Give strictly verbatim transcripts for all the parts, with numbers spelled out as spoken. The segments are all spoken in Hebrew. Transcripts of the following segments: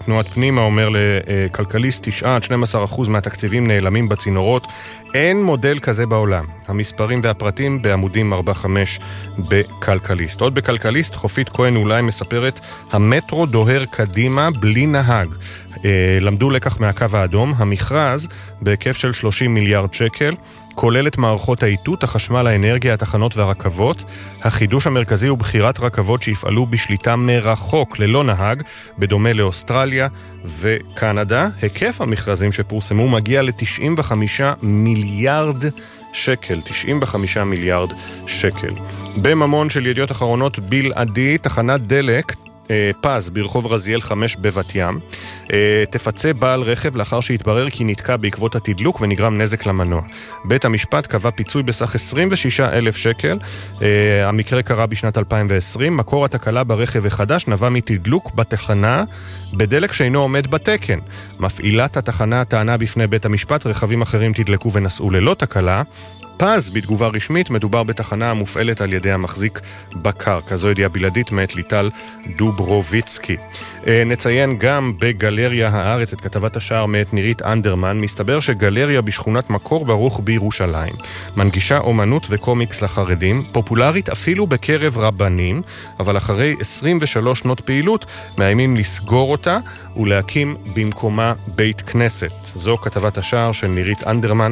תנועת פנימה אומר לכלכליסט תשע עד שנים עשר אחוז מהתקציבים נעלמים בצינורות. אין מודל כזה בעולם. המספרים והפרטים בעמודים ארבע חמש בכלכליסט. עוד בכלכליסט, חופית כהן אולי מספרת, המטרו דוהר קדימה בלי נהג. למדו לקח מהקו האדום. המכרז בהיקף של שלושים מיליארד שקל, כולל את מערכות האיתות, החשמל, האנרגיה, התחנות והרכבות. החידוש המרכזי הוא בחירת רכבות שיפעלו בשליטה מרחוק ללא נהג, בדומה לאוסטרליה וקנדה. היקף המכרזים שפורסמו מגיע ל-תשעים וחמישה מיליארד שקל, תשעים וחמישה מיליארד שקל. בממון של ידיעות אחרונות בלעדי, תחנת דלק פז ברחוב רזיאל חמש בבת ים תפצה בעל רכב לאחר שהתברר כי נתקע בעקבות התדלוק ונגרם נזק למנוע. בית המשפט קבע פיצוי בסך עשרים ושישה אלף שקל. המקרה קרה בשנת אלפיים ועשרים. מקור התקלה ברכב החדש נבע מתדלוק בתחנה בדלק שאינו עומד בתקן. מפעילת התחנה טענה בפני בית המשפט, רכבים אחרים תדלקו ונסעו ללא תקלה. פז, בתגובה רשמית, מדובר בתחנה המופעלת על ידי המחזיק בקרקע. זו ידיעה בלעדית מאת ליטל דוברוביצקי. נציין גם בגלריה הארץ את כתבת השער מאת נירית אנדרמן. מסתבר שגלריה בשכונת מקור ברוך בירושלים מנגישה אומנות וקומיקס לחרדים, פופולרית אפילו בקרב רבנים, אבל אחרי עשרים ושלוש שנות פעילות מאיימים לסגור אותה ולהקים במקומה בית כנסת. זו כתבת השער של נירית אנדרמן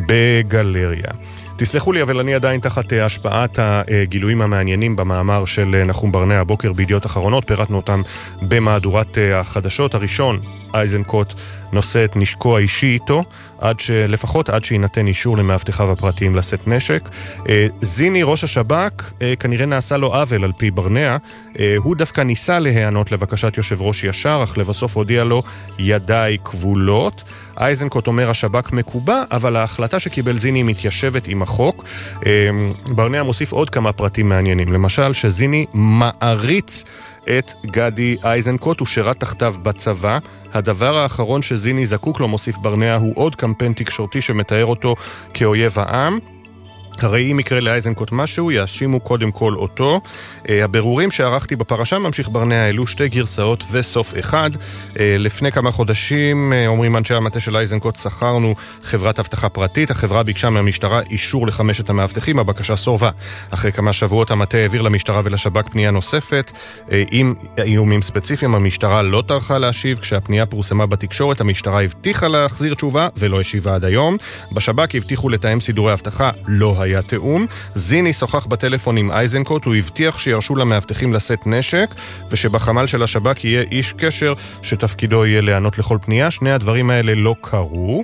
בגלריה. תסלחו לי, אבל אני עדיין תחת השפעת הגילויים המעניינים במאמר של נחום ברנע הבוקר בידיעות אחרונות. פירטנו אותם במהדורת החדשות. הראשון, איזנקוט נושא את נשקו האישי איתו, עד ש... לפחות עד שינתן אישור למאבטחיו הפרטיים לשאת נשק. זיני, ראש השב"כ, כנראה נעשה לו עוול על פי ברנע. הוא דווקא ניסה להיענות לבקשת יושב ראש ישר, אך לבסוף הודיע לו ידיי כבולות. איזנקוט אומר השב"כ מקובע, אבל ההחלטה שקיבל זיני מתיישבת עם החוק. ברנע מוסיף עוד כמה פרטים מעניינים. למשל, שזיני מעריץ את גדי איזנקוט, הוא שירת תחתיו בצבא. הדבר האחרון שזיני זקוק לו, מוסיף ברנע, הוא עוד קמפיין תקשורתי שמתאר אותו כאויב העם. הרי אם יקרה לאייזנקוט משהו, יאשימו קודם כל אותו. הבירורים שערכתי בפרשה, ממשיך ברנע, העלו שתי גרסאות וסוף אחד. לפני כמה חודשים, אומרים אנשי המטה של אייזנקוט, שכרנו חברת הבטחה פרטית. החברה ביקשה מהמשטרה אישור לחמשת המאבטחים, הבקשה סורבה. אחרי כמה שבועות המטה העביר למשטרה ולשב"כ פנייה נוספת. עם איומים ספציפיים, המשטרה לא טרחה להשיב. כשהפנייה פורסמה בתקשורת, המשטרה הבטיחה להחזיר תשובה ולא השיבה עד היום. בשב"כ הבטיחו לתאם סידורי הבטחה, לא היה תאום. זיני שוחח בטלפון עם איזנקוט, הוא הבטיח שירשו למאבטחים לשאת נשק, ושבחמ"ל של השב"כ יהיה איש קשר שתפקידו יהיה לענות לכל פנייה. שני הדברים האלה לא קרו.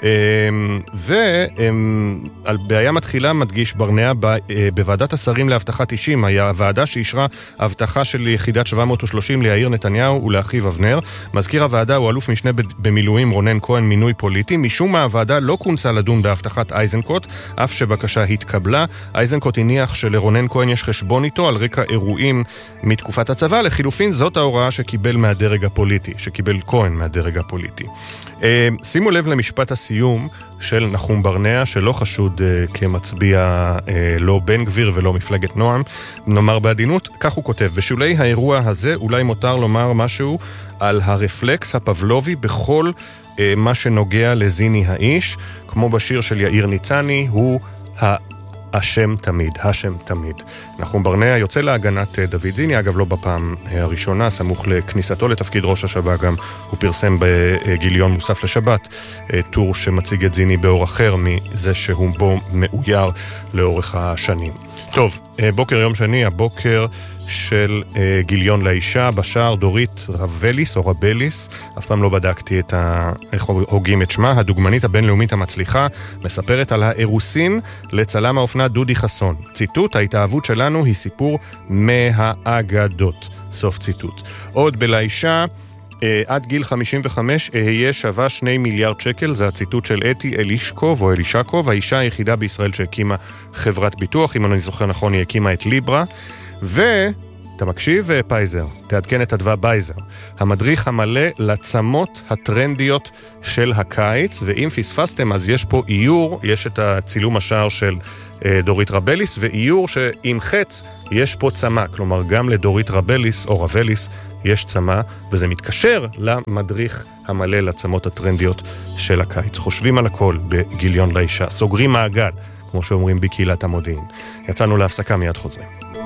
ובעיה מתחילה, מדגיש ברנע, בוועדת השרים להבטחת אישים, היה הוועדה שאישרה הבטחה של יחידת שבע מאות ושלושים ליאיר נתניהו ולאחיו אבנר. מזכיר הוועדה הוא אלוף משנה במילואים רונן כהן, מינוי פוליטי. משום מה הוועדה לא כונסה לדון בהבטחת איזנקוט, אף שבקשה התקבלה. איזנקוט הניח שלרונן כהן יש חשבון איתו על רקע אירועים מתקופת הצבא. לחילופין זאת ההוראה שקיבל מהדרג הפוליטי, שקיבל כהן מהדרג הפוליטי. שימו לב למשפט הסיום של נחום ברנע, שלא חשוד כמצביע לא בן גביר ולא מפלגת נועם, נאמר בעדינות. כך הוא כותב: בשולי האירוע הזה אולי מותר לומר משהו על הרפלקס הפבלובי בכל מה שנוגע לזיני האיש, כמו בשיר של יאיר ניצני, הוא השם תמיד, השם תמיד. נחום ברנע יוצא להגנת דוד זיני, אגב לא בפעם הראשונה, סמוך לכניסתו לתפקיד ראש השב"כ גם הוא פרסם בגיליון מוסף לשבת טור שמציג את זיני באור אחר מזה שהוא בו מאויר לאורך השנים. טוב, בוקר יום שני, הבוקר של גיליון לאישה, בשער דורית רבליס או רבליס, אף פעם לא בדקתי את ה... איך הוגים את שמה, הדוגמנית הבינלאומית המצליחה, מספרת על האירוסין לצלם האופנה דודי חסון. ציטוט: ההתאהבות שלנו היא סיפור מהאגדות. סוף ציטוט. עוד בלאישה, עד גיל חמישים וחמש אהיה שווה שני מיליארד שקל, זה הציטוט של אתי אלישקוב או אלישקוב, האישה היחידה בישראל שהקימה חברת ביטוח, אם אני זוכר נכון היא הקימה את ליברה. ו... אתה מקשיב, פייזר? תעדכן את אדווה בייזר. המדריך המלא לצמות הטרנדיות של הקיץ, ואם פספסתם אז יש פה איור, יש את הצילום השער של דורית רבליס, ואיור שעם חץ יש פה צמה, כלומר גם לדורית רבליס או רבליס יש צמה, וזה מתקשר למדריך המלא לצמות הטרנדיות של הקיץ. חושבים על הכל בגיליון לאישה, סוגרים מעגל, כמו שאומרים בקהילת המודיעין. יצאנו להפסקה, מיד חוזרים.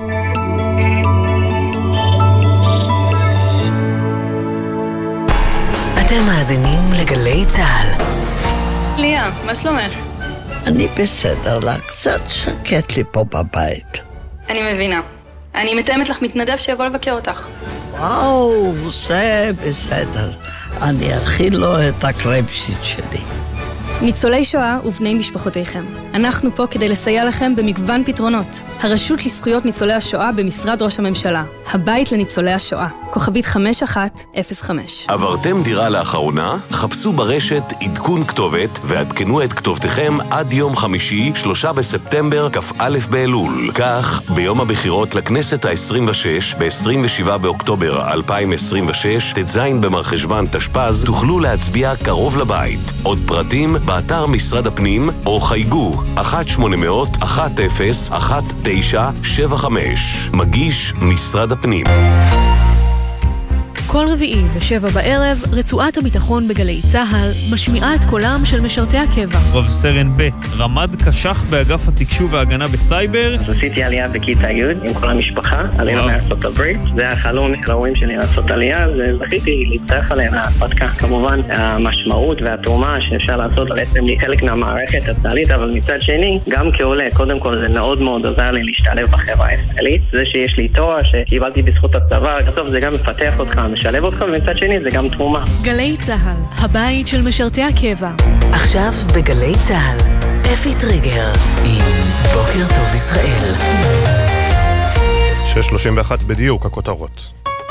אתם מאזינים לגלי צהל. ליה, מה שלומך? אני בסדר לה, קצת שקט לי פה בבית. אני מבינה. אני מתאמת לך מתנדב שיבוא לבקר אותך. וואו, זה בסדר. אני אכיל לו את הקרייבשיט שלי. ניצולי שואה ובני משפחותיכם. אנחנו פה כדי לסייע לכם במגוון פתרונות. הרשות לזכויות ניצולי השואה במשרד ראש הממשלה. הבית לניצולי השואה. כוכבית חמש אחת אפס חמש. עברתם דירה לאחרונה? חפשו ברשת עדכון כתובת ועדכנו את כתובתכם עד יום חמישי, שלושה בספטמבר, כ"א באלול. כך, ביום הבחירות לכנסת ה-עשרים ושש, ב-עשרים ושבעה באוקטובר אלפיים עשרים ושש, ט"ז במרחשוון תשפ"ז, תוכלו להצביע קרוב לבית. עוד פרטים באתר משרד הפנים או חייגו אחת שמונה אפס אפס אחת אפס אחת תשע שבע חמש. מגיש משרד הפנים. כל רביעי בשבע בערב, רצועת הביטחון בגלי צהל משמיעה את קולם של משרתי הקבע. רב סרן ב' רמ"ד קשח באגף התקשוב וההגנה בסייבר. אז עשיתי עלייה בכיתה י' עם כל המשפחה, עלינו מארצות הברית. זה החלום ההורים שלי לעשות עלייה, וזכיתי להצטרף עליהם להרפתקה. כמובן, המשמעות והתרומה שאפשר לעשות בעצם לי חלק מהמערכת הצה"לית, אבל מצד שני, גם כעולה, קודם כל זה מאוד מאוד עוזר לי להשתלב בחברה הישראלית. זה שיש לי תואר שקיבלתי בזכות הצבא, בסוף זה גם מפתח אותך, משלב אותך, ומצד שני זה גם תרומה. גלי צהל, הבית של משרתי הקבע. עכשיו בגלי צהל, אפי טריגר עם בוקר טוב ישראל. שש שלושים ואחת בדיוק, הכותרות.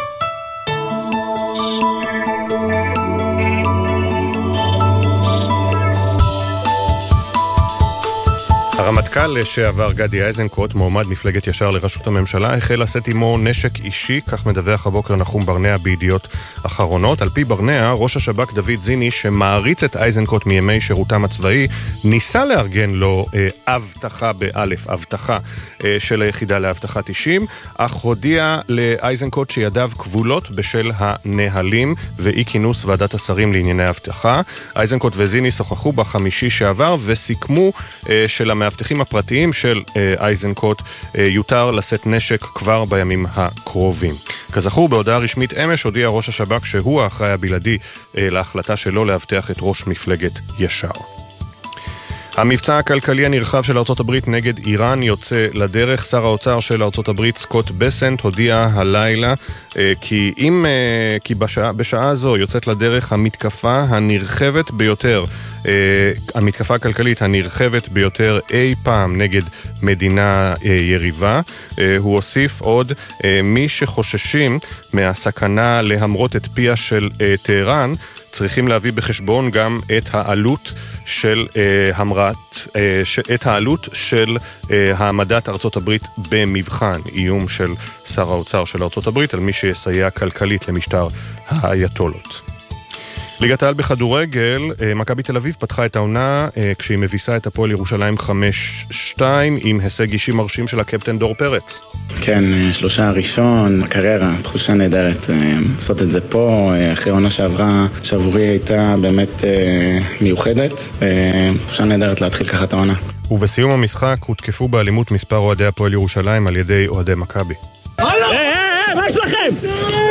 הרמטכ"ל לשעבר גדי איזנקוט, מועמד מפלגת ישר לראשות הממשלה, החל לשאת עמו נשק אישי, כך מדווח הבוקר נחום ברנע בידיעות אחרונות. על פי ברנע, ראש השב"כ דוד זיני, שמעריץ את איזנקוט מימי שירותם הצבאי, ניסה לארגן לו אה, הבטחה באלף, הבטחה אה, של היחידה להבטחת אישים, אך הודיע לאיזנקוט שידיו כבולות בשל הנהלים ואי כינוס ועדת השרים לענייני הבטחה. איזנקוט וזיני שוחחו בחמישי שעבר וסיכמו אה, של המאבטחים הפרטיים של אה, איזנקוט אה, יותר לשאת נשק כבר בימים הקרובים. כזכור, בהודעה רשמית אמש הודיע ראש השב"כ שהוא האחראי הבלעדי אה, להחלטה שלו להבטח את ראש מפלגת ישר. המבצע הכלכלי הנרחב של ארצות הברית נגד איראן יוצא לדרך. שר האוצר של ארצות הברית סקוט בסנט הודיע הלילה אה, כי, אם, אה, כי בשעה, בשעה זו יוצאת לדרך המתקפה הנרחבת ביותר, אה, המתקפה הכלכלית הנרחבת ביותר אי פעם נגד מדינה אה, יריבה. אה, הוא הוסיף עוד, אה, מי שחוששים מהסכנה להמרות את פיה של אה, טהרן, צריכים להביא בחשבון גם את העלות של אה, המרת, אה, ש, את העלות של אה, העמדת ארצות הברית במבחן, איום של שר האוצר של ארצות הברית על מי שיסייע כלכלית למשטר האייתולות. ליגת העל בכדורגל, מכבי תל אביב פתחה את העונה כשהיא מביסה את הפועל ירושלים חמש שתיים עם הישג אישי מרשים של הקפטן דור פרץ. כן, שלושה הראשון, קריירה, תחושה נהדרת לעשות את זה פה, אחרי עונה שעברה, שעבורי הייתה באמת מיוחדת, תחושה נהדרת להתחיל ככה את העונה. ובסיום המשחק הותקפו באלימות מספר אוהדי הפועל ירושלים על ידי אוהדי מכבי. מה יש לכם?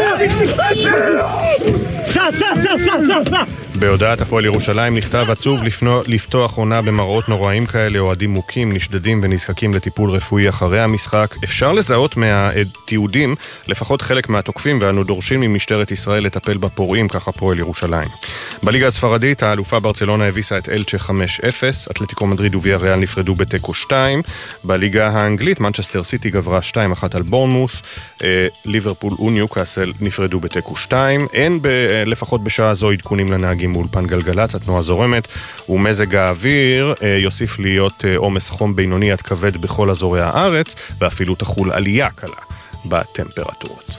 סע, סע, סע, סע, סע, סע. בהודעת הפועל ירושלים נכתב עצוב לפתוח עונה במראות נוראים כאלה, אוהדים מוכים, נשדדים ונזקקים לטיפול רפואי אחרי המשחק. אפשר לזהות מהתיעודים לפחות חלק מהתוקפים, ואנו דורשים ממשטרת ישראל לטפל בפורעים, כך הפועל ירושלים. בליגה הספרדית, האלופה ברצלונה הביסה את אלצ'ה חמש אפס, אתלטיקו מדריד וויאריאל נפרדו בתיקו שתיים, בליגה האנגלית מנצ'סטר סיטי גברה שתיים אחת על בורנמות', ליברפול וניוקאסל נפרדו בתיקו שתיים. אין ב, לפחות בשעה זו עדכונים לנהגים מאולפן גלגלץ, התנועה זורמת, ומזג האוויר יוסיף להיות עומס חום בינוני עד כבד בכל אזורי הארץ, ואפילו תחול עלייה קלה בטמפרטורות.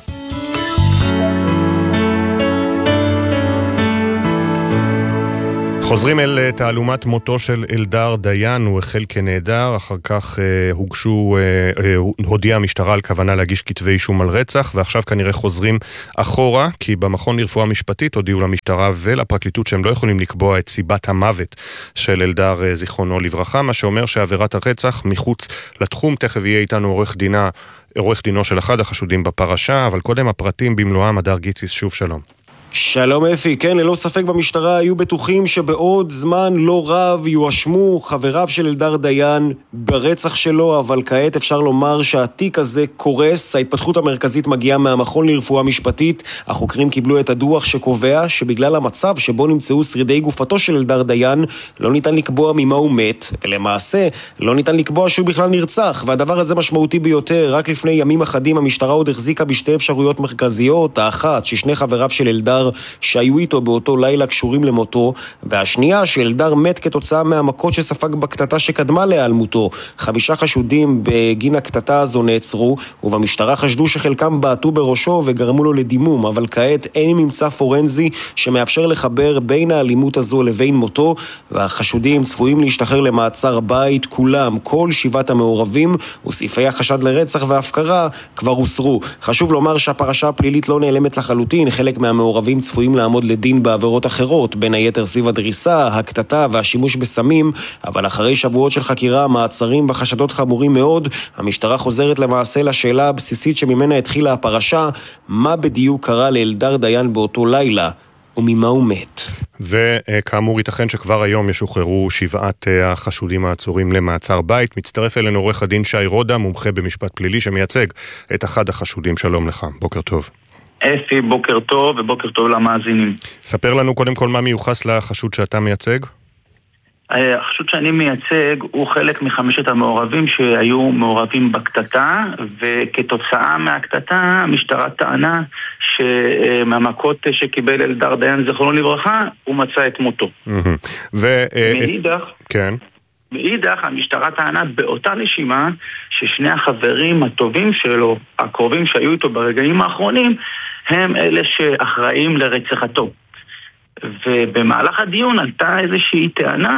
חוזרים אל תעלומת מותו של אלדר דיין, הוא החל כנעדר, אחר כך אה, הוגשו, אה, אה, הודיעה המשטרה על כוונה להגיש כתבי אישום על רצח, ועכשיו כנראה חוזרים אחורה, כי במכון לרפואה משפטית הודיעו למשטרה ולפרקליטות שהם לא יכולים לקבוע את סיבת המוות של אלדר אה, זיכרונו לברכה, מה שאומר שעבירת הרצח מחוץ לתחום. תכף יהיה איתנו עורך דינה, עורך דינו של אחד החשודים בפרשה, אבל קודם הפרטים במלואם. הדר גיציס, שוב שלום. שלום אפי, כן, ללא ספק במשטרה היו בטוחים שבעוד זמן לא רב יואשמו חבריו של אלדר דיין ברצח שלו, אבל כעת אפשר לומר שהתיק הזה קורס. ההתפתחות המרכזית מגיעה מהמכון לרפואה משפטית. החוקרים קיבלו את הדוח שקובע שבגלל המצב שבו נמצאו שרידי גופתו של אלדר דיין לא ניתן לקבוע ממה הוא מת, ולמעשה לא ניתן לקבוע שהוא בכלל נרצח, והדבר הזה משמעותי ביותר. רק לפני ימים אחדים המשטרה עוד החזיקה בשתי אפשרויות מרכזיות, האחת ששני חבריו של אלדר שהיו איתו באותו לילה קשורים למותו, והשנייה שאלדר מת כתוצאה מהמכות שספג בקטטה שקדמה להיעלמותו. חמישה חשודים בגין הקטטה הזו נעצרו, ובמשטרה חשדו שחלקם בעטו בראשו וגרמו לו לדימום, אבל כעת אין ממצא פורנזי שמאפשר לחבר בין האלימות הזו לבין מותו, והחשודים צפויים להשתחרר למעצר בית כולם. כל שבעת המעורבים וסעיפי החשד לרצח והפקרה כבר הוסרו. חשוב לומר שהפרשה הפלילית לא נעלמת לחלוטין. חלק מהמעורבים צפויים לעמוד לדין בעבירות אחרות, בין היתר סביב הדריסה, הקטטה והשימוש בסמים, אבל אחרי שבועות של חקירה, מעצרים וחשדות חמורים מאוד, המשטרה חוזרת למעשה לשאלה הבסיסית שממנה התחילה הפרשה: מה בדיוק קרה לאלדר דיין באותו לילה, וממה הוא מת? וכאמור ייתכן שכבר היום ישוחררו שבעת החשודים העצורים למעצר בית. מצטרף אלינו עורך הדין שי רודה, מומחה במשפט פלילי שמייצג את אחד החשודים. שלום לך, בוקר טוב. אפי, בוקר טוב ובוקר טוב למאזינים. ספר לנו קודם כל מה מיוחס לחשוד שאתה מייצג. החשוד שאני מייצג הוא חלק מחמשת המעורבים שהיו מעורבים בקטטה, וכתוצאה מהקטטה המשטרה טענה שמהמכות שקיבל אלדר דיין זכרונו לברכה הוא מצא את מותו. מאידך, כן. מאידך המשטרה טענה באותה נשימה ששני החברים הטובים שלו, הקרובים שהיו איתו ברגעים האחרונים, הם אלה שאחראים לרצחתו. ובמהלך הדיון עלתה איזושהי טענה,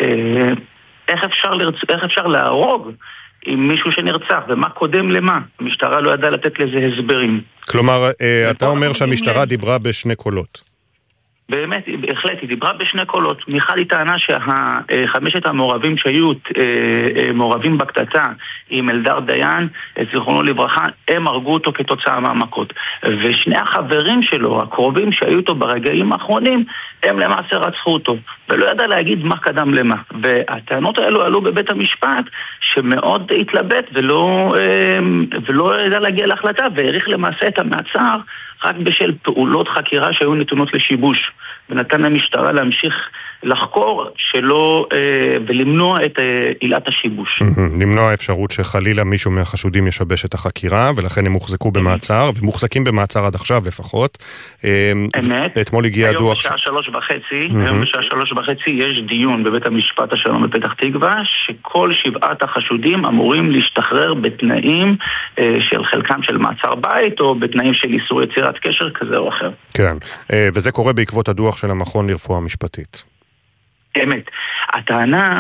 איך אפשר, לרצ... איך אפשר להרוג עם מישהו שנרצח, ומה קודם למה? המשטרה לא ידעה לתת לזה הסברים. כלומר, אתה אומר שהמשטרה דיברה בשני קולות. באמת, בהחלט, היא דיברה בשני קולות. מחד היא טענה שהחמשת המעורבים שהיו מעורבים בקטטה עם אלדר דיין, זכרונו לברכה, הם הרגו אותו כתוצאה מהמכות. ושני החברים שלו, הקרובים שהיו איתו ברגעים האחרונים, הם למעשה רצחו אותו. ולא ידע להגיד מה קדם למה. והטענות האלו עלו בבית המשפט, שמאוד התלבט ולא, ולא ידע להגיע להחלטה, והעריך למעשה את המעצר רק בשל פעולות חקירה שהיו נתונות לשיבוש, ונתן למשטרה להמשיך לחקור שלא, אה, ולמנוע את אה, עילת השיבוש. למנוע האפשרות שחלילה מישהו מהחשודים ישבש את החקירה, ולכן הם מוחזקו במעצר, ומוחזקים במעצר עד עכשיו לפחות. אמת. אתמול הגיע היום דוח... בשעה שלוש וחצי, היום בשעה שלוש וחצי יש דיון בבית המשפט השלום בפתח תקווה, שכל שבעת החשודים אמורים להשתחרר בתנאים אה, של חלקם של מעצר בית, או בתנאים של איסור יצירת קשר כזה או אחר. כן, אה, וזה קורה בעקבות הדוח של המכון לרפואה משפטית. אמת. הטענה,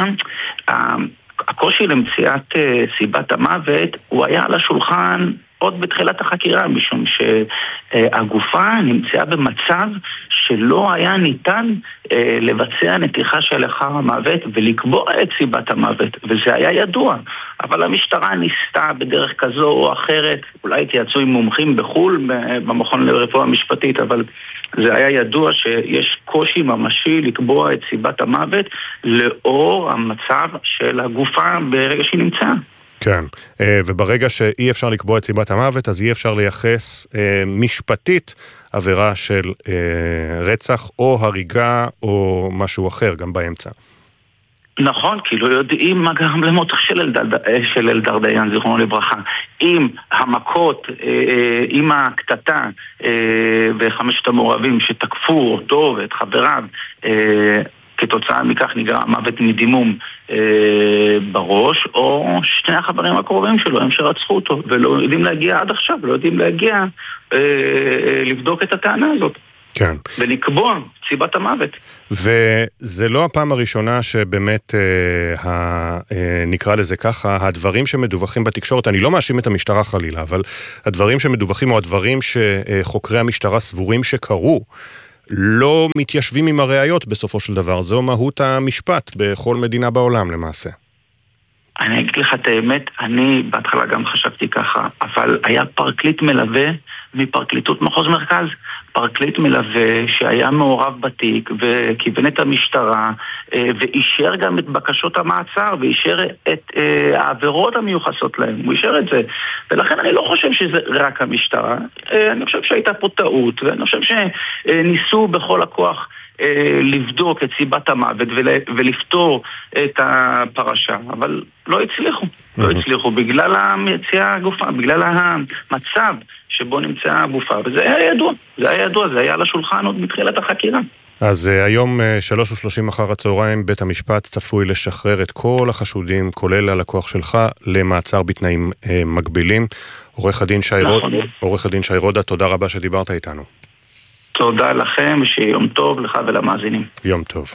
הקושי למציאת סיבת המוות, הוא היה על השולחן עוד בתחילת החקירה, משום שהגופה נמצאה במצב שלא היה ניתן לבצע נתיחה של לאחר המוות ולקבוע את סיבת המוות, וזה היה ידוע. אבל המשטרה ניסתה בדרך כזו או אחרת, אולי התייעצו עם מומחים בחול במכון לרפואה משפטית, אבל זה היה ידוע שיש קושי ממשי לקבוע את סיבת המוות לאור המצב של הגופה ברגע שהיא נמצאה. כן, וברגע שאי אפשר לקבוע את סיבת המוות, אז אי אפשר לייחס משפטית עבירה של רצח או הריגה או משהו אחר גם באמצע. נכון, כי לא יודעים מה גרם למותו של אלדר, של אלדר דיין, זכרונו לברכה. אם המכות, אם הקטטה וחמשת המעורבים שתקפו אותו ואת חבריו, כתוצאה מכך נגרם מוות מדימום, אה, בראש, או שני החברים הקרובים שלו, הם שרצחו אותו, ולא יודעים להגיע עד עכשיו, לא יודעים להגיע אה, לבדוק את הטענה הזאת. כן. ולקבוע סיבת המוות. וזה לא הפעם הראשונה שבאמת, אה, ה, אה, נקרא לזה ככה, הדברים שמדווחים בתקשורת, אני לא מאשים את המשטרה חלילה, אבל הדברים שמדווחים או הדברים שחוקרי המשטרה סבורים שקרו, לא מתיישבים עם הראיות בסופו של דבר. זו מהות המשפט בכל מדינה בעולם למעשה. אני אגיד לך את האמת, אני בהתחלה גם חשבתי ככה, אבל היה פרקליט מלווה מפרקליטות מחוז מרכז, פרקליט מלווה שהיה מעורב בתיק וכיוון את המשטרה ואישר גם את בקשות המעצר ואישר את העבירות המיוחסות להם, הוא אישר את זה, ולכן אני לא חושב שזה רק המשטרה, אני חושב שהייתה פה טעות, ואני חושב שניסו בכל הכוח לבדוק את סיבת המוות ולפתור את הפרשה, אבל לא הצליחו, לא הצליחו בגלל המציאה הגופה, בגלל המצב שבו נמצאה הגופה, וזה היה ידוע, זה היה ידוע, זה היה על השולחן עוד מתחילת החקירה. אז היום שלוש ושלושים אחר הצהריים בית המשפט צפוי לשחרר את כל החשודים, כולל הלקוח שלך, למעצר בתנאים מגבילים. עורך הדין שי רודה, עורך הדין שי רודה, תודה רבה שדיברת איתנו. תודה לכם, שיום טוב לך ולמאזינים. יום טוב.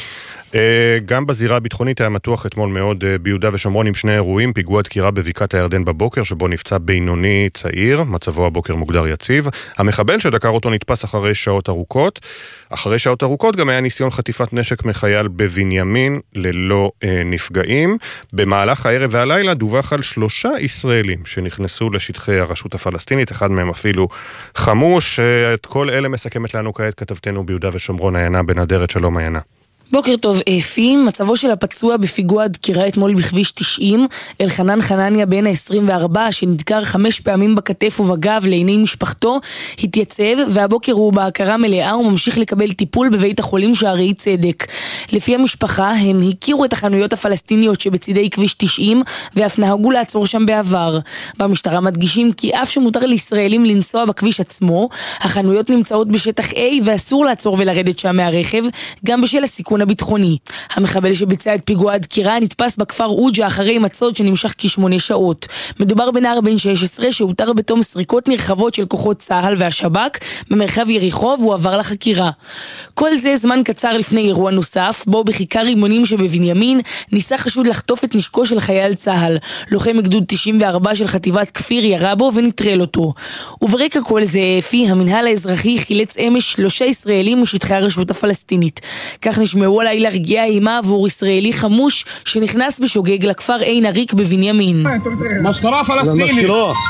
גם בזירה הביטחונית היה מתוח אתמול מאוד ביהודה ושומרון עם שני אירועים, פיגוע דקירה בבקעת הירדן בבוקר, שבו נפצע בינוני צעיר, מצבו הבוקר מוגדר יציב. המחבל שדקר אותו נתפס אחרי שעות ארוכות. אחרי שעות ארוכות גם היה ניסיון חטיפת נשק מחייל בבנימין ללא אה, נפגעים. במהלך הערב והלילה דווח על שלושה ישראלים שנכנסו לשטחי הרשות הפלסטינית, אחד מהם אפילו חמוש. את כל אלה מסכמת לנו כעת כתבתנו ביהודה ושומרון, עיינה בן אדרת. שלום עיינה. בוקר טוב אפי, מצבו של הפצוע בפיגוע דקירה אתמול בכביש תשעים, אלחנן חנניה בן ה-עשרים וארבע שנדקר חמש פעמים בכתף ובגב לעיני משפחתו, התייצב והבוקר הוא בהכרה מלאה וממשיך לקבל טיפול בבית החולים שערי צדק. לפי המשפחה הם הכירו את החנויות הפלסטיניות שבצידי כביש תשעים ואף נהגו לעצור שם בעבר. במשטרה מדגישים כי אף שמותר לישראלים לנסוע בכביש עצמו, החנויות נמצאות בשטח A ואסור לעצור ולרדת שם מהרכב, גם בשל הסיכון הביטחוני. המחבל שביצע את פיגוע הדקירה נתפס בכפר אוג'ה אחרי מצוד שנמשך כשמונה שעות. מדובר בנער בן שש עשרה שהותר בתום סריקות נרחבות של כוחות צה"ל והשב"כ במרחב יריחו והוא עבר לחקירה. כל זה זמן קצר לפני אירוע נוסף, בו בכיכר רימונים שבבנימין ניסה חשוד לחטוף את נשקו של חייל צה"ל. לוחם גדוד תשעים וארבע של חטיבת כפיר ירה בו ונטרל אותו. וברקע כל זה אפי, המנהל האזרחי חילץ אמש שלושה ישראלים משטחי הרשות הפלסטינית. כך נשמעו הלילה רגעי האימה עבור ישראלי חמוש שנכנס בשוגג לכפר עין עריק בבנימין. משטרה פלסטינית.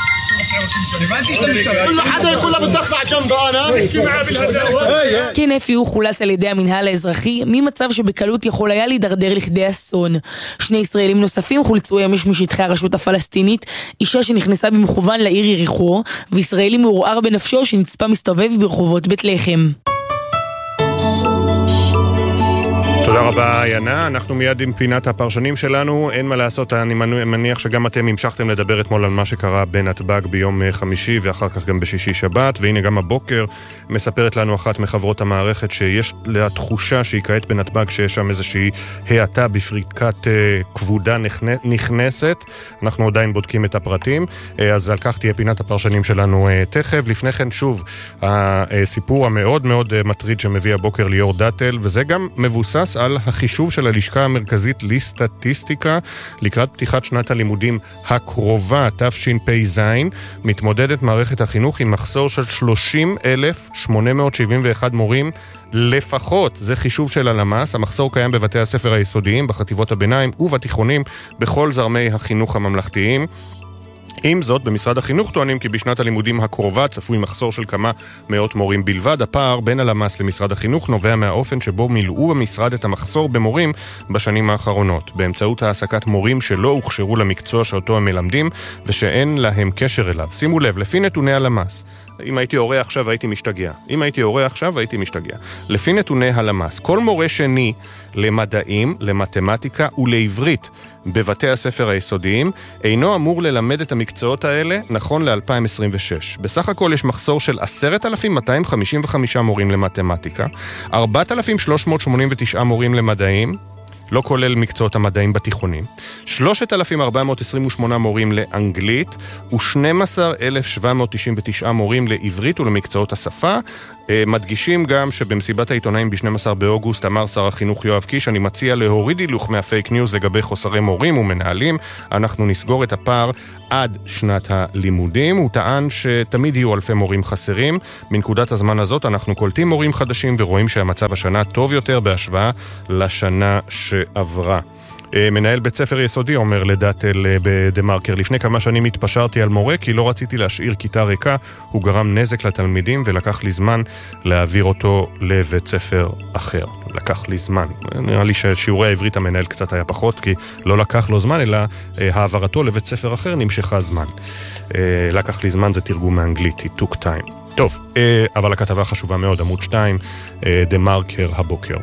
כן אפי הוא חולס על ידי המנהל האזרחי ממצב שבקלות יכול היה להידרדר לכדי אסון. שני ישראלים נוספים חולצו ימש משטחי הרשות הפלסטינית, אישה שנכנסה במכוון לעיר יריחו וישראלי מעורער בנפשו שנצפה מסתובב ברחובות בית לחם. תודה רבה עיינה, אנחנו מיד עם פינת הפרשנים שלנו, אין מה לעשות, אני מניח שגם אתם המשכתם לדבר אתמול על מה שקרה בנתב"ג ביום חמישי ואחר כך גם בשישי שבת, והנה גם הבוקר מספרת לנו אחת מחברות המערכת שיש לה תחושה שהיא כעת בנתב"ג שיש שם איזושהי העתה בפריקת כבודה נכנסת, אנחנו עדיין בודקים את הפרטים, אז על כך תהיה פינת הפרשנים שלנו תכף. לפני כן שוב, הסיפור המאוד מאוד מטריד שמביא הבוקר ליאור דאטל, וזה גם מבוסס על החישוב של הלשכה המרכזית לסטטיסטיקה לקראת פתיחת שנת הלימודים הקרובה, תשפ"ז. מתמודדת מערכת החינוך עם מחסור של שלושים אלף שמונה מאות שבעים ואחד מורים לפחות. זה חישוב של הלמ"ס. המחסור קיים בבתי הספר היסודיים, בחטיבות הביניים ובתיכונים, בכל זרמי החינוך הממלכתיים. עם זאת, במשרד החינוך טוענים כי בשנת הלימודים הקרובה צפוי מחסור של כמה מאות מורים בלבד. הפער בין הלמ"ס למשרד החינוך נובע מהאופן שבו מילאו במשרד את המחסור במורים בשנים האחרונות, באמצעות העסקת מורים שלא הוכשרו למקצוע שאותו הם מלמדים ושאין להם קשר אליו. שימו לב, לפי נתוני הלמ"ס, אם הייתי הורה עכשיו הייתי משתגע. אם הייתי הורה עכשיו הייתי משתגע. לפי נתוני הלמ"ס, כל מורה שני למדעים, למתמטיקה ולעברית בבתי הספר היסודיים אינו אמור ללמד את המקצועות האלה נכון ל-אלפיים עשרים ושש. בסך הכל יש מחסור של עשרת אלפים מאתיים חמישים וחמישה מורים למתמטיקה, ארבעת אלפים שלוש מאות שמונים ותשעה מורים למדעים, לא כולל מקצועות המדעים בתיכונים, שלושת אלפים ארבע מאות עשרים ושמונה מורים לאנגלית, ו-שנים עשר אלף שבע מאות תשעים ותשע מורים לעברית ולמקצועות השפה. מדגישים גם שבמסיבת העיתונאים ב-שנים עשר באוגוסט אמר שר החינוך יואב קיש, אני מציע להוריד הילוך מהפייק ניוז לגבי חוסרי מורים ומנהלים, אנחנו נסגור את הפער עד שנת הלימודים. הוא טען שתמיד יהיו אלפי מורים חסרים, בנקודת הזמן הזאת אנחנו קולטים מורים חדשים ורואים שהמצב השנה טוב יותר בהשוואה לשנה שעברה. מנהל בית ספר יסודי אומר לדאטל בדמרקר, לפני כמה שנים התפשרתי על מורה כי לא רציתי להשאיר כיתה ריקה, הוא גרם נזק לתלמידים ולקח לי זמן להעביר אותו לבית ספר אחר. לקח לי זמן. נראה לי ששיעורי העברית המנהל קצת היה פחות, כי לא לקח לו זמן, אלא העברתו לבית ספר אחר נמשכה זמן. לקח לי זמן זה תרגום מאנגלית, it took time. טוב, אבל הכתבה חשובה מאוד, עמוד שתיים, דמרקר הבוקר.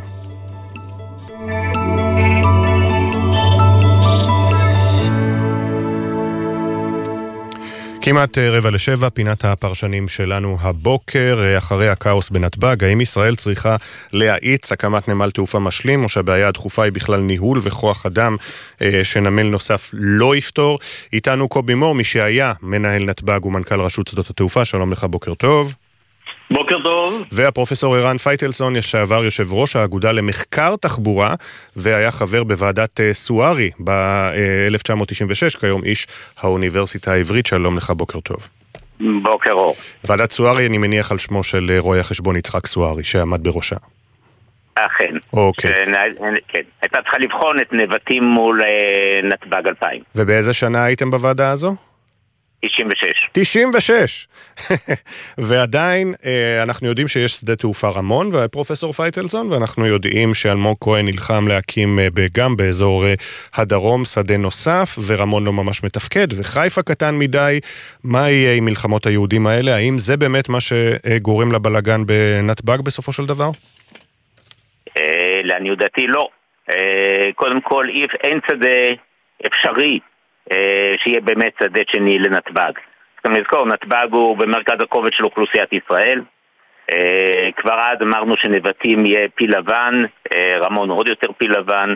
כמעט רבע לשבע, פינת הפרשנים שלנו הבוקר, אחרי הכאוס בנתב"ג, האם ישראל צריכה להאיץ הקמת נמל תעופה משלים, או שהבעיה הדחופה היא בכלל ניהול וכוח אדם שנמל נוסף לא יפתור? איתנו קובי מור, מי שהיה מנהל נתב"ג ומנכ"ל רשות שדות התעופה, שלום לך, בוקר טוב. בוקר טוב. והפרופסור ערן פייטלסון, לשעבר יושב ראש האגודה למחקר תחבורה, והיה חבר בוועדת סוארי ב-אלף תשע מאות תשעים ושש, כיום איש האוניברסיטה העברית. שלום לך, בוקר טוב. בוקר אור. ועדת סוארי, אני מניח על שמו של רואה החשבון יצחק סוארי, שעמד בראשה. אכן. אוקיי. כן. הייתה צריכה לבחון את נבטים מול נתב"ג אלפיים. ובאיזה שנה הייתם בוועדה הזו? תשעים ושש. תשעים ושש. ועדיין אנחנו יודעים שיש שדה תעופה רמון, ופרופסור פייטלסון, ואנחנו יודעים שאלמוג כהן נלחם להקים גם באזור הדרום שדה נוסף, ורמון לא ממש מתפקד, וחיפה קטן מדי. מה יהיה עם מלחמות היהודים האלה? האם זה באמת מה שגורם לבלגן בנתב"ג בסופו של דבר? לעניות דעתי לא. קודם כל, אין שדה אפשרי שיהיה באמת שדה שני לנתב"ג. צריכים לזכור, נתב"ג הוא במרכז הכובד של אוכלוסיית ישראל. כבר אז אמרנו שנבטים יהיה פיל לבן, רמון עוד יותר פיל לבן,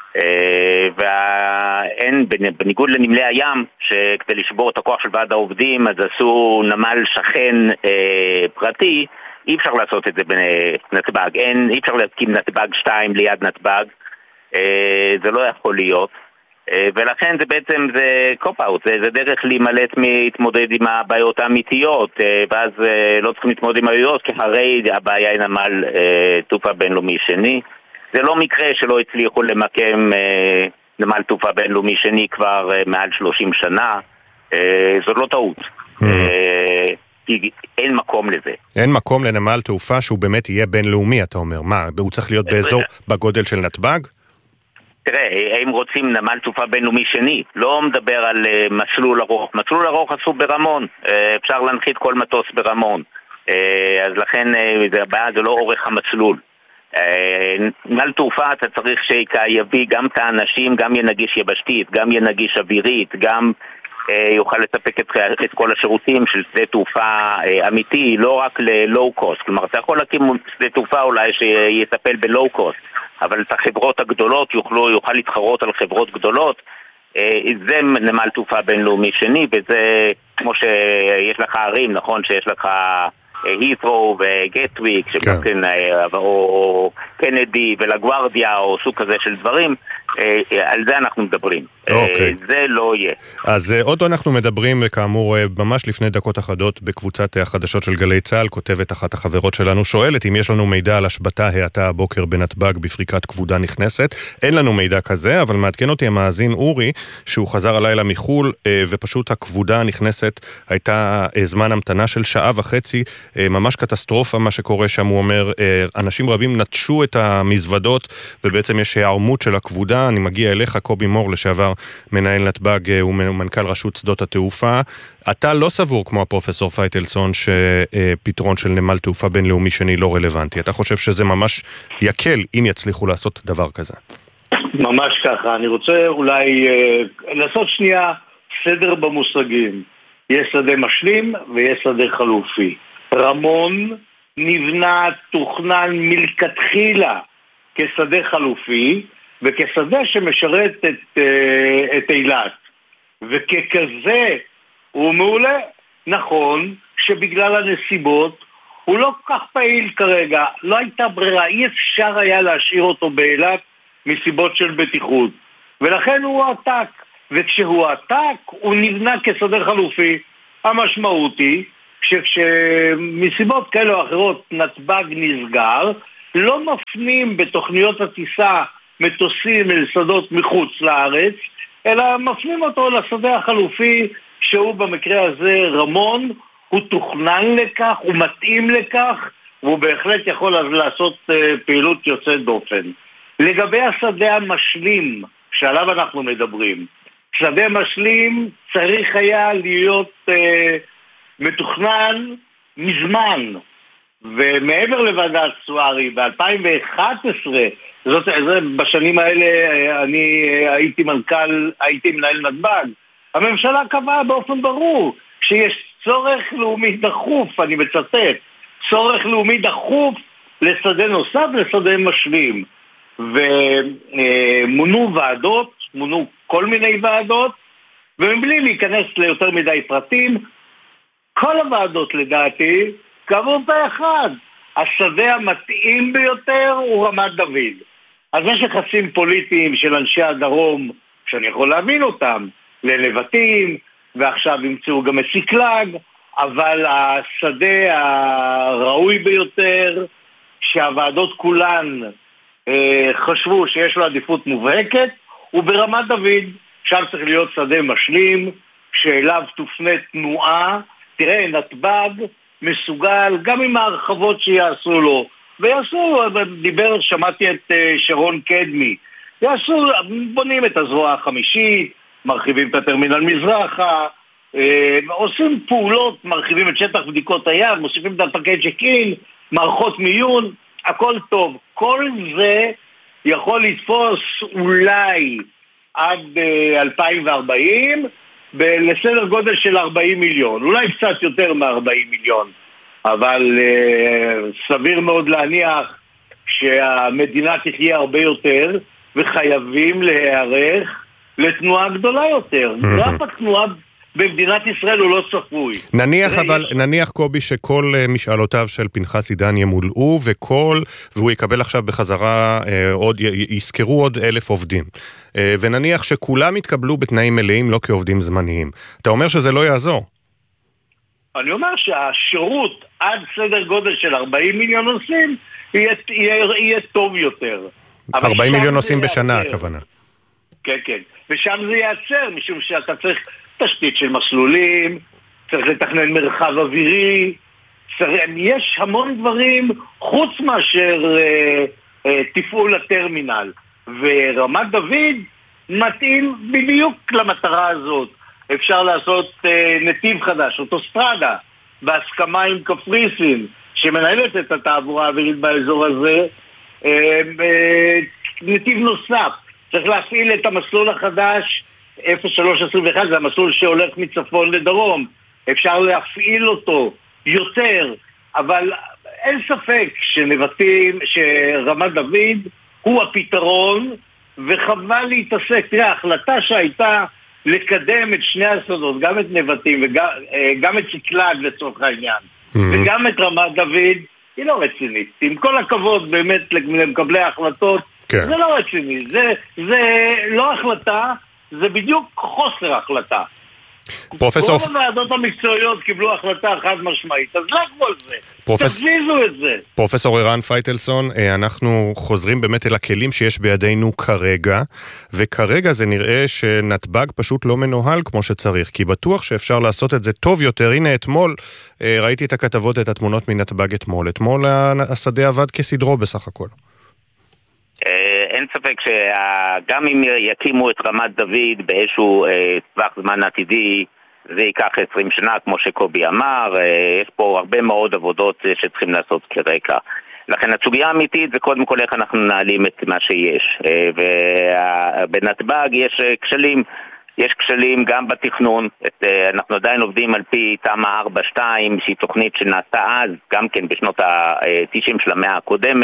ואין, בניגוד לנמלי הים, שכדי לשבור את הכוח של ועד העובדים, אז עשו נמל שכן פרטי, אי אפשר לעשות את זה בנתב"ג. אין, אי אפשר להקים נתב"ג שתיים ליד נתב"ג. זה לא יכול להיות. ולכן זה בעצם זה קופ-אוט, זה, זה דרך להימלט מתמודד עם הבעיות האמיתיות, ואז לא צריכים להתמודד עם הבעיות, כי הרי הבעיה היא נמל תעופה בינלאומי שני. זה לא מקרה שלא הצליחו למקם נמל תעופה בינלאומי שני כבר מעל שלושים שנה, זאת לא טעות. אין מקום לזה. אין מקום לנמל תעופה שהוא באמת יהיה בינלאומי, אתה אומר. מה, הוא צריך להיות באזור בגודל של נתב"ג? תראה, הם רוצים נמל תעופה בינלאומי שני, לא מדבר על מסלול ארוך. מסלול ארוך עשו ברמון, אפשר להנחית כל מטוס ברמון, אז לכן הבעיה זה לא אורך המסלול. נמל תעופה אתה צריך שיביא גם את האנשים, גם ינגיש יבשתית, גם ינגיש אווירית, גם יוכל לספק את, את כל השירותים של שדה תעופה אמיתי, לא רק ללואו קוסט. כלומר, אתה יכול להקים שדה תעופה אולי שיטפל בלואו קוסט, אבל את החברות הגדולות יוכלו, יוכל להתחרות על חברות גדולות. זה נמל תעופה בינלאומי שני, וזה כמו שיש לך ערים, נכון שיש לך הית'רו וגטוויק, או קנדי ולגוארדיה, או סוג כזה של דברים, על זה אנחנו מדברים. זה לא יהיה. אז עוד אנחנו מדברים, וכאמור, ממש לפני דקות אחדות, בקבוצת החדשות של גלי צהל, כותבת אחת החברות שלנו, שואלת אם יש לנו מידע על השבתה העתה הבוקר בנתב"ג בפריקת כבודה נכנסת. אין לנו מידע כזה, אבל מעדכן אותי המאזין אורי, שהוא חזר הלילה מחול, ופשוט הכבודה הנכנסת הייתה זמן המתנה של שעה וחצי, ממש קטסטרופה מה שקורה שם. הוא אומר, אנשים רבים נטשו את המזוודות, ובעצם יש הערמות של הכבודה. אני מגיע אליך, קובי מור, לשעבר מנהל נתב"ג ומנכ"ל רשות שדות התעופה. אתה לא סבור כמו הפרופסור פייטלסון שפתרון של נמל תעופה בינלאומי שני לא רלוונטי. אתה חושב שזה ממש יקל אם יצליחו לעשות דבר כזה? ממש ככה. אני רוצה אולי לעשות שנייה סדר במושגים. יש שדה משלים ויש שדה חלופי. רמון נבנה, תוכנן מלכתחילה כשדה חלופי, וכשדה שמשרת את, את אילת. וככזה הוא מעולה. נכון שבגלל הנסיבות הוא לא כך פעיל כרגע, לא הייתה ברירה, אי אפשר היה להשאיר אותו באילת מסיבות של בטיחות, ולכן הוא עתק, וכשהוא עתק הוא נבנה כשדה חלופי. המשמעות היא שכשמסיבות כאלה או אחרות נתב"ג נסגר, לא מפנים בתוכניות הטיסה מטוסים אל שדות מחוץ לארץ, אלא מפנים אותו לשדה החלופי שהוא במקרה הזה רמון. הוא תוכנן לכך, הוא מתאים לכך, והוא בהחלט יכול לעשות uh, פעילות יוצאת דופן. לגבי השדה המשלים שעליו אנחנו מדברים, שדה משלים צריך היה להיות uh, מתוכנן מזמן, ומעבר לוועדת סוארי ב-אלפיים ואחת עשרה, זאת, זאת, בשנים האלה אני הייתי מנכ"ל, הייתי מנהל נתב"ג, הממשלה קבעה באופן ברור שיש צורך לאומי דחוף, אני מצטט, צורך לאומי דחוף לשדה נוסף, לשדה משלים. ומונו ועדות, מונו כל מיני ועדות, ומבלי להיכנס ליותר מדי פרטים, כל הוועדות לדעתי קבעו פה אחד. השדה המתאים ביותר הוא רמת דוד. אז יש יחסים פוליטיים של אנשי הדרום, שאני יכול להבין אותם, ללבטים, ועכשיו ימצאו גם את סיקלג, אבל השדה הראוי ביותר, שהוועדות כולן אה, חשבו שיש לו עדיפות מובהקת, הוא ברמת דוד. שם צריך להיות שדה משלים, שאליו תופנה תנועה. תראה, נתב"ג מסוגל, גם עם ההרחבות שיעשו לו, ויעשו, דיבר, שמעתי את אה, שרון קדמי, יעשו, בונים את הזרוע החמישית, מרחיבים את הטרמינל מזרחה, אה, עושים פעולות, מרחיבים את שטח בדיקות היד, מוסיפים את הפקד צ'ק-אין, מערכות מיון, הכל טוב. כל זה יכול לתפוס אולי עד אה, אלפיים וארבעים, לסדר גודל של ארבעים מיליון, אולי קצת יותר מ-ארבעים מיליון, אבל אה, סביר מאוד להניח שהמדינה תחיה הרבה יותר, וחייבים להיערך לתנועה גדולה יותר. רק התנועה במדינת ישראל הוא לא צפוי. נניח אבל, נניח קובי שכל משאלותיו של פנחס עידן ימולאו, וכל, והוא יקבל עכשיו בחזרה, עוד, יזכרו עוד אלף עובדים. ונניח שכולם יתקבלו בתנאים מלאים, לא כעובדים זמניים. אתה אומר שזה לא יעזור? אני אומר שהשירות עד סדר גודל של ארבעים מיליון נוסעים, יהיה, יהיה, יהיה טוב יותר. ארבעים מיליון נוסעים בשנה, הכוונה. כן, כן. ושם זה ייעצר, משום שאתה צריך תשתית של מסלולים, צריך לתכנן מרחב אווירי, צריך, יש המון דברים חוץ מאשר אה, אה, תפעול הטרמינל. ורמת דוד מתאים בדיוק למטרה הזאת. אפשר לעשות אה, נתיב חדש, אוטוסטרדה, בהסכמה עם קפריסין, שמנהלת את התעבורה האווירית באזור הזה, אה, אה, נתיב נוסף. צריך להפעיל את המסלול החדש, אפס שלוש עשרים ואחת, זה המסלול שהולך מצפון לדרום. אפשר להפעיל אותו יותר, אבל אין ספק שנבטים, שרמת דוד הוא הפתרון, וחבל להתעסק. תראה, ההחלטה שהייתה לקדם את שני השדות, גם את נבטים וגם את סיקלג לצורך העניין, mm-hmm. וגם את רמת דוד, היא לא רצינית. עם כל הכבוד באמת למקבלי ההחלטות, כן. זה לא רציני. זה, זה לא החלטה, זה בדיוק חוסר החלטה. פרופסור... כל הוועדות המקצועיות קיבלו החלטה חד משמעית, אז לכו על זה, פרופס... תזיזו את זה. פרופסור ערן פייטלסון, אנחנו חוזרים באמת אל הכלים שיש בידינו כרגע, וכרגע זה נראה שנתב"ג פשוט לא מנוהל כמו שצריך, כי בטוח שאפשר לעשות את זה טוב יותר. הנה אתמול, ראיתי את הכתבות, את התמונות מנתב"ג אתמול, אתמול השדה עבד כסדרו בסך הכל. אין ספק שגם אם יקימו את רמת דוד באיזשהו טווח זמן עתידי, זה ייקח עשרים שנה, כמו שקובי אמר. יש פה הרבה מאוד עבודות שצריכים לעשות כרקע. לכן הסוגיה האמיתית זה קודם כל איך אנחנו מנהלים את מה שיש. ובנתב"ג יש כשלים, יש כשלים גם בתכנון. אנחנו עדיין עובדים על פי תמ"א ארבע שתיים, שהיא תוכנית שנעשתה אז, גם כן בשנות ה-תשעים של המאה הקודמת,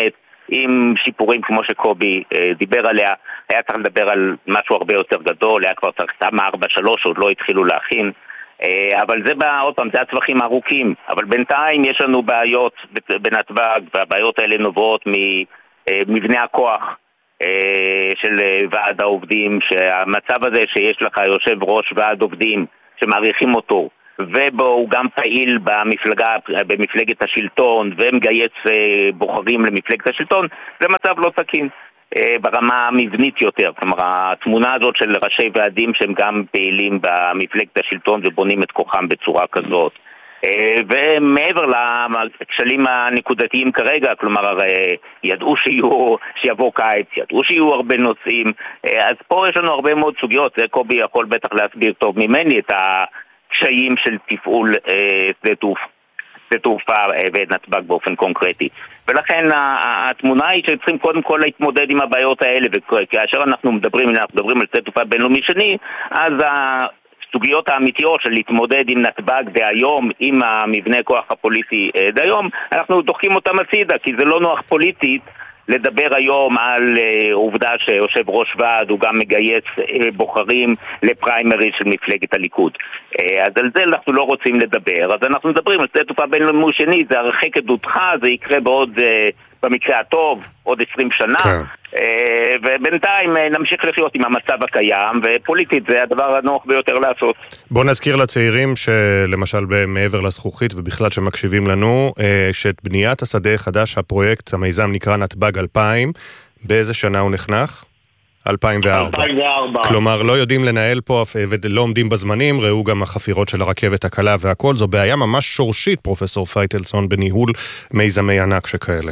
עם שיפורים כמו שקובי אה, דיבר עליה. היה צריך לדבר על משהו הרבה יותר גדול, היה כבר צריך סתם ארבע שלוש, עוד לא התחילו להכין. אה, אבל זה בא, עוד פעם, זה הצווחים הארוכים. אבל בינתיים יש לנו בעיות בנתב"ג, והבעיות האלה נובעות ממבנה הכוח אה, של ועד העובדים, שהמצב הזה שיש לך יושב ראש ועד עובדים שמעריכים אותו, ובו הוא גם פעיל במפלגה, במפלגת השלטון, ומגייס אה, בוחרים למפלגת השלטון, זה מצב לא תקין אה, ברמה המבנית יותר. כלומר, התמונה הזאת של ראשי ועדים שהם גם פעילים במפלגת השלטון ובונים את כוחם בצורה כזאת. אה, ומעבר לכשלים הנקודתיים כרגע, כלומר, אה, ידעו שיהיו, שיבוא קיץ, ידעו שיהיו הרבה נושאים, אה, אז פה יש לנו הרבה מאוד סוגיות, זה קובי יכול בטח להסביר טוב ממני את ה... קשיים של תפעול שדה אה, תעופה אה, ונתב"ג באופן קונקרטי. ולכן התמונה היא שצריכים קודם כל להתמודד עם הבעיות האלה, וכאשר אנחנו מדברים, אנחנו מדברים על שדה תעופה בינלאומי שני, אז הסוגיות האמיתיות של להתמודד עם נתב"ג דהיום, עם המבנה כוח הפוליטי אה, דהיום, אנחנו דוחקים אותם הצידה, כי זה לא נוח פוליטית לדבר היום על uh, עובדה שיושב ראש ועד הוא גם מגייס uh, בוחרים לפריימריז של מפלגת הליכוד. Uh, אז על זה אנחנו לא רוצים לדבר. אז אנחנו מדברים על שדה תעופה בינלאומי שני, זה הרחק עדותך, זה יקרה בעוד, uh, במקרה הטוב, עוד עשרים שנה. כן. Uh, ובינתיים uh, נמשיך לחיות עם המצב הקיים, ופוליטית זה הדבר הנוח ביותר לעשות. בוא נזכיר לצעירים שלמשל מעבר לזכוכית ובכלל שמקשיבים לנו, uh, שאת בניית השדה החדש, הפרויקט, המיזם נקרא נתב"ג אלפיים, באיזה שנה הוא נחנך? אלפיים וארבע. אלפיים וארבע. כלומר, לא יודעים לנהל פה ולא עומדים בזמנים, ראו גם החפירות של הרכבת הקלה והכל, זו בעיה ממש שורשית, פרופסור פייטלסון, בניהול מיזמי ענק שכאלה.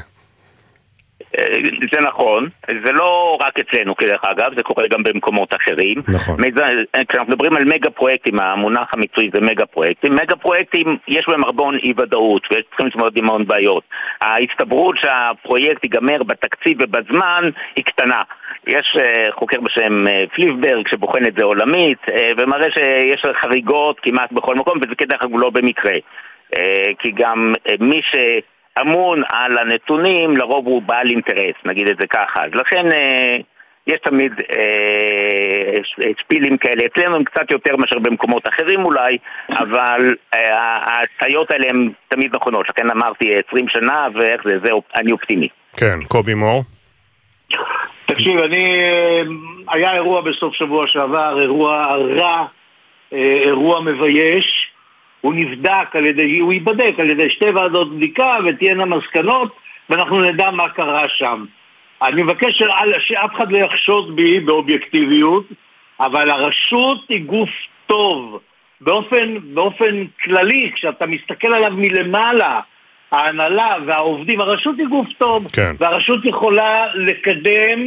זה נכון, זה לא רק אצלנו כדרך אגב, זה קורה גם במקומות אחרים. נכון. כשאנחנו מדברים על מגה פרויקטים, המונח המצוי זה מגה פרויקטים, מגה פרויקטים יש בהם הרבה אי ודאות, ויש צריכים להתמודד עם המון בעיות. ההסתברות שהפרויקט ייגמר בתקציב ובזמן היא קטנה. יש חוקר בשם פליבברג שבוחן את זה עולמית, ומראה שיש חריגות כמעט בכל מקום, וזה כדרך אגב לא במקרה. כי גם מי ש... אמון על הנתונים, לרוב הוא בעל אינטרס, נגיד את זה ככה. אז לכן אה, יש תמיד אה, שפילים כאלה. אצלנו הם קצת יותר מאשר במקומות אחרים אולי, אבל אה, ההצעות האלה הן תמיד נכונות. לכן אמרתי עשרים שנה, ואיך זה, זה אני אופטימי. כן, קובי מור. תקשיב, אני, היה אירוע בסוף שבוע שעבר, אירוע רע, אירוע מבייש, הוא נבדק על ידי, הוא ייבדק על ידי שתי ועדות בדיקה ותהיינה מסקנות ואנחנו נדע מה קרה שם. אני מבקש שאף אחד לא יחשוד בי באובייקטיביות, אבל הרשות היא גוף טוב באופן, באופן כללי, כשאתה מסתכל עליו מלמעלה, ההנהלה והעובדים, הרשות היא גוף טוב, כן. והרשות יכולה לקדם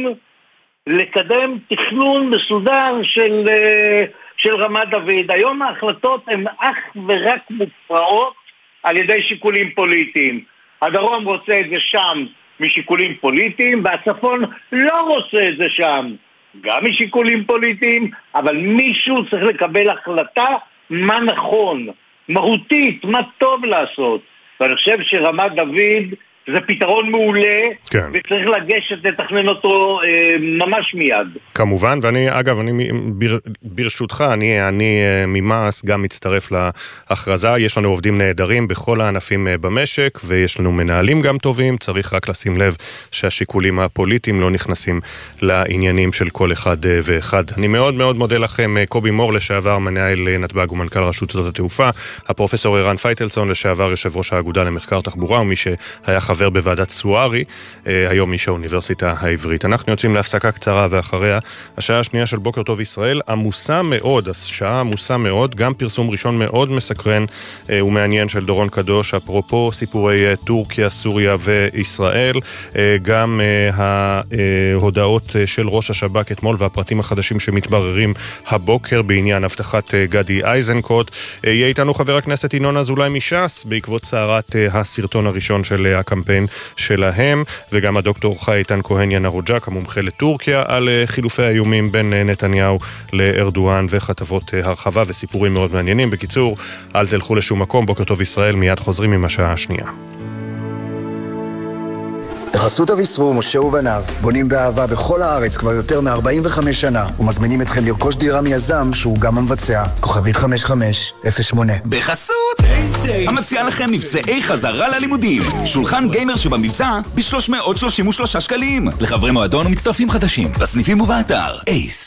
לקדם תכנון מסודר של של רמת דוד. היום ההחלטות הן אך ורק מופרעות על ידי שיקולים פוליטיים. הדרום רוצה את זה שם משיקולים פוליטיים, והצפון לא רוצה את זה שם גם משיקולים פוליטיים, אבל מישהו צריך לקבל החלטה מה נכון, מהותית, מה טוב לעשות. ואני חושב שרמת דוד זה פתרון מעולה, כן. וצריך לגשת לתכנן אותו אה, ממש מיד. כמובן, ואני, אגב, אני, בר, ברשותך, אני, אני ממאס גם מצטרף להכרזה, יש לנו עובדים נהדרים בכל הענפים במשק, ויש לנו מנהלים גם טובים, צריך רק לשים לב שהשיקולים הפוליטיים לא נכנסים לעניינים של כל אחד ואחד. אני מאוד מאוד מודה לכם, קובי מור לשעבר, מנהל נתב"ג ומנכ"ל רשות שדות התעופה, הפרופסור ערן פייטלסון לשעבר יושב ראש האגודה למחקר תחבורה, ומי שהיה חבר בוועדת סוארי, היום איש האוניברסיטה העברית. אנחנו יוצאים להפסקה קצרה ואחריה השעה השנייה של בוקר טוב ישראל, עמוסה מאוד, השעה עמוסה מאוד, גם פרסום ראשון מאוד מסקרן ומעניין של דורון קדוש, אפרופו סיפורי טורקיה, סוריה וישראל, גם ההודעות של ראש השב"כ אתמול והפרטים החדשים שמתבררים הבוקר בעניין הבטחת גדי איזנקוט. יהיה איתנו חבר הכנסת ינון אזולאי מש"ס בעקבות סערת הסרטון הראשון של הקמפיין שלהם, וגם הדוקטור חי איתן כהן ינרוג'ק, המומחה לטורקיה, על חילופי האיומים בין נתניהו לארדואן וכתבות הרחבה וסיפורים מאוד מעניינים. בקיצור, אל תלכו לשום מקום. בוקר טוב ישראל, מיד חוזרים עם השעה השנייה. בחסות אביסרו, משה ובניו, בונים באהבה בכל הארץ כבר יותר מ-ארבעים וחמש שנה, ומזמינים אתכם לרכוש דירה מיזם שהוא גם המבצע. כוכבית חמש חמש אפס שמונה. בחסות המציע לכם מבצעי חזרה ללימודים. שולחן גיימר שבמבצע ב-שלוש מאות שלושים ושלושה שקלים. לחברי מועדון ומצטרפים חדשים, בסניפים ובאתר. אייס.